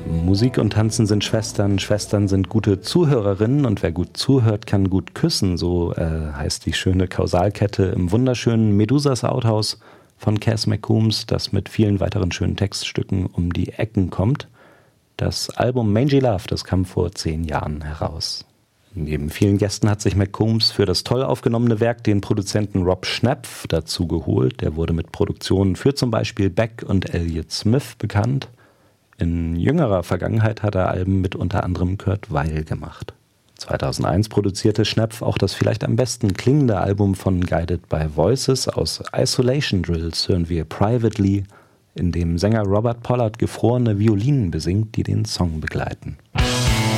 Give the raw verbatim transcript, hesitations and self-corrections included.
Musik und Tanzen sind Schwestern, Schwestern sind gute Zuhörerinnen und wer gut zuhört, kann gut küssen. So äh, heißt die schöne Kausalkette im wunderschönen Medusas Outhouse von Cass McCombs, das mit vielen weiteren schönen Textstücken um die Ecken kommt. Das Album Mangy Love, das kam vor zehn Jahren heraus. Neben vielen Gästen hat sich McCombs für das toll aufgenommene Werk den Produzenten Rob Schnapf dazu geholt. Der wurde mit Produktionen für zum Beispiel Beck und Elliott Smith bekannt. In jüngerer Vergangenheit hat er Alben mit unter anderem Kurt Weill gemacht. zweitausendeins produzierte Schnapf auch das vielleicht am besten klingende Album von Guided by Voices. Aus Isolation Drills hören wir Privately, in dem Sänger Robert Pollard gefrorene Violinen besingt, die den Song begleiten.